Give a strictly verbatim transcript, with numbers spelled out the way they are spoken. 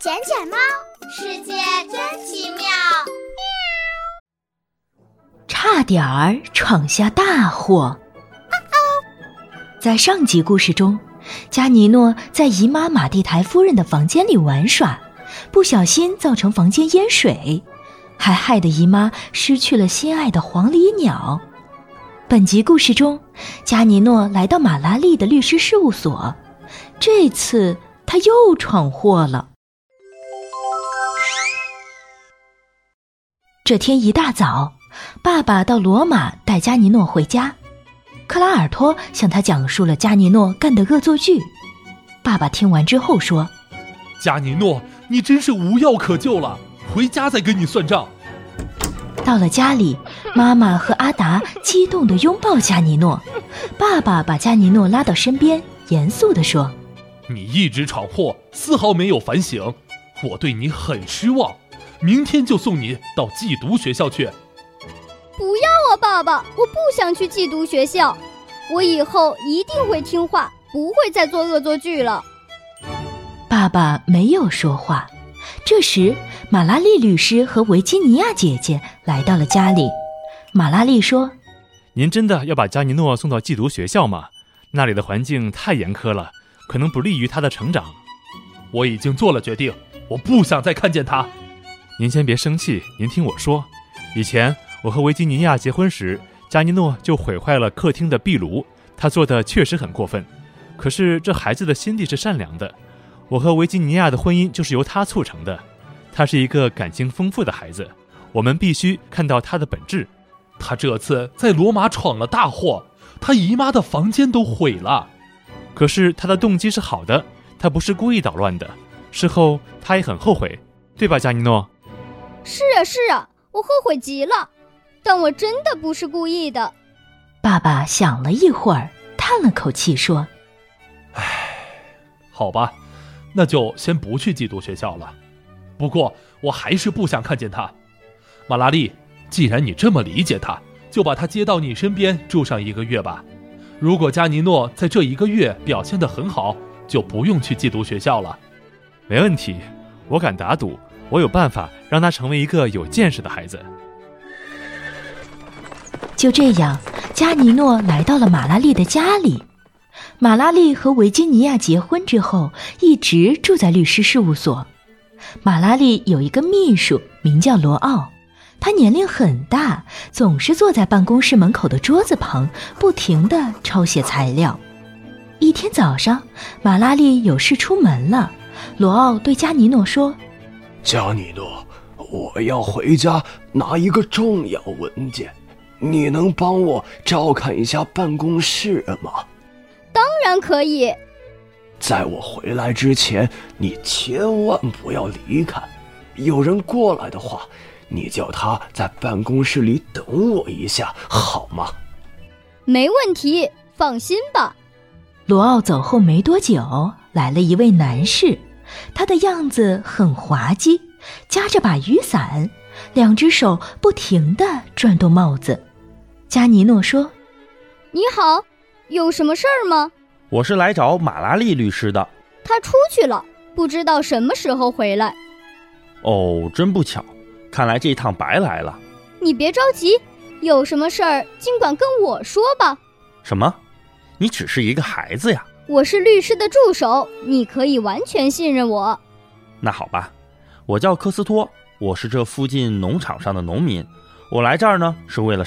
捡捡猫，世界真奇妙。 差点儿闯下大祸。在上集故事中，加尼诺在姨妈马蒂台夫人的房间里玩耍，不小心造成房间淹水，还害得姨妈失去了心爱的黄鹂鸟。本集故事中，加尼诺来到马拉利的律师事务所，这次他又闯祸了。这天一大早，爸爸到罗马带加尼诺回家，克拉尔托向他讲述了加尼诺干的恶作剧。爸爸听完之后说： 加尼诺，你真是无药可救了，回家再跟你算账。 到了家里，妈妈和阿达激动地拥抱加尼诺，爸爸把加尼诺拉到身边，严肃地说： 你一直闯祸，丝毫没有反省，我对你很失望，明天就送你到寄读学校去。 不要啊，爸爸，我不想去寄读学校，我以后一定会听话，不会再做恶作剧了。 爸爸没有说话。这时，马拉利律师和维吉尼亚姐姐来到了家里。马拉利说： 您真的要把加尼诺送到寄读学校吗？那里的环境太严苛了，可能不利于他的成长。 我已经做了决定，我不想再看见他。 您先别生气，您听我说，以前我和维吉尼亚结婚时，加尼诺就毁坏了客厅的壁炉，他做的确实很过分。可是这孩子的心地是善良的，我和维吉尼亚的婚姻就是由他促成的。他是一个感情丰富的孩子，我们必须看到他的本质。 他这次在罗马闯了大祸，他姨妈的房间都毁了。 可是他的动机是好的，他不是故意捣乱的，事后他也很后悔，对吧，加尼诺？ 是啊是啊，我后悔极了，但我真的不是故意的。 爸爸想了一会儿，叹了口气说： 唉，好吧，那就先不去寄读学校了。不过我还是不想看见他。马拉利，既然你这么理解他，就把他接到你身边住上一个月吧。如果加尼诺在这一个月表现得很好，就不用去寄读学校了。 没问题，我敢打赌，我有办法让他成为一个有见识的孩子。 就这样，加尼诺来到了马拉利的家里。马拉利和维吉尼亚结婚之后，一直住在律师事务所。马拉利有一个秘书，名叫罗奥，他年龄很大，总是坐在办公室门口的桌子旁，不停地抄写材料。一天早上，马拉利有事出门了，罗奥对加尼诺说： 加尼诺，我要回家拿一个重要文件，你能帮我照看一下办公室吗？ 当然可以。 在我回来之前，你千万不要离开。有人过来的话，你叫他在办公室里等我一下，好吗？ 没问题，放心吧。 罗奥走后没多久，来了一位男士，他的样子很滑稽，夹着把雨伞，两只手不停地转动帽子。加尼诺说： 你好，有什么事儿吗？ 我是来找马拉利律师的。 他出去了，不知道什么时候回来。 哦，真不巧，看来这一趟白来了。 你别着急，有什么事儿尽管跟我说吧。 什么？你只是一个孩子呀？ 我是律师的助手，你可以完全信任我。 那好吧，我叫科斯托，我是这附近农场上的农民，我来这儿呢是为了